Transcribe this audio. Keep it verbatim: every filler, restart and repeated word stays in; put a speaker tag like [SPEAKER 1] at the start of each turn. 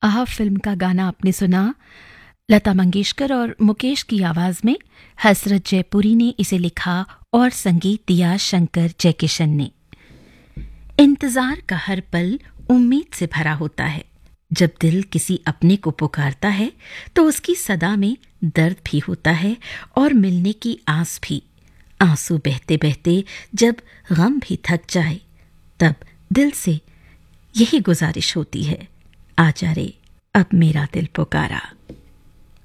[SPEAKER 1] आहा फिल्म का गाना आपने सुना। लता मंगेशकर और मुकेश की आवाज में हसरत जयपुरी ने इसे लिखा और संगीत दिया शंकर जयकिशन ने। इंतजार का हर पल उम्मीद से भरा होता है। जब दिल किसी अपने को पुकारता है तो उसकी सदा में दर्द भी होता है और मिलने की आस भी। आंसू बहते बहते जब गम भी थक जाए तब दिल से यही गुजारिश होती है, आजा रे अब मेरा दिल पुकारा।